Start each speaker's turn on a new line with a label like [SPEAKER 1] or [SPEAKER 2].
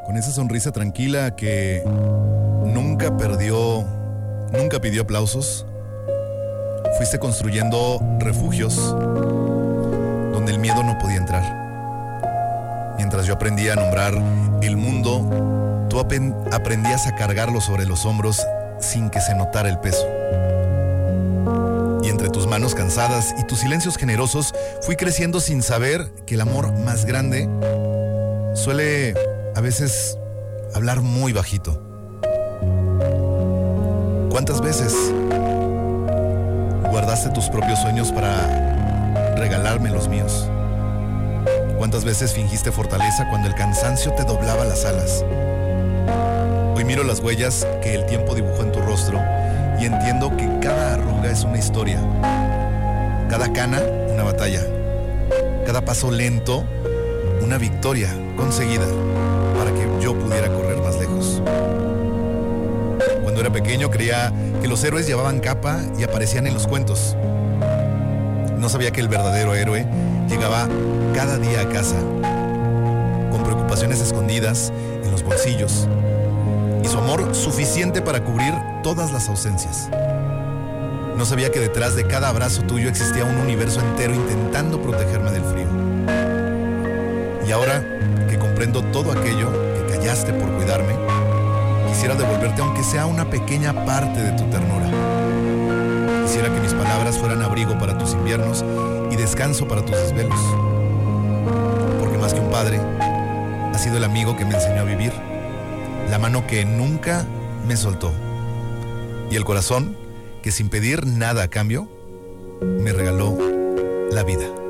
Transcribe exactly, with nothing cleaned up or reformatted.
[SPEAKER 1] con esa sonrisa tranquila que nunca perdió, nunca pidió aplausos, fuiste construyendo refugios donde el miedo no podía entrar. Mientras yo aprendía a nombrar el mundo, tú aprendías a cargarlo sobre los hombros sin que se notara el peso. Y entre tus manos cansadas y tus silencios generosos, fui creciendo sin saber que el amor más grande suele a veces hablar muy bajito. ¿Cuántas veces guardaste tus propios sueños para regalarme los míos? ¿Cuántas veces fingiste fortaleza cuando el cansancio te doblaba las alas? Hoy miro las huellas que el tiempo dibujó en tu rostro y entiendo que cada arruga es una historia, cada cana una batalla, cada paso lento una victoria conseguida para que yo pudiera correr más lejos. Cuando era pequeño creía que los héroes llevaban capa y aparecían en los cuentos. No sabía que el verdadero héroe llegaba cada día a casa, con preocupaciones escondidas en los bolsillos y su amor suficiente para cubrir todas las ausencias. No sabía que detrás de cada abrazo tuyo existía un universo entero intentando protegerme del frío. Y ahora que comprendo todo aquello que callaste por cuidarme, quisiera devolverte aunque sea una pequeña parte de tu ternura. Quisiera que mis palabras fueran abrigo para tus inviernos y descanso para tus desvelos. Porque más que un padre, has sido el amigo que me enseñó a vivir, la mano que nunca me soltó y el corazón que sin pedir nada a cambio me regaló la vida.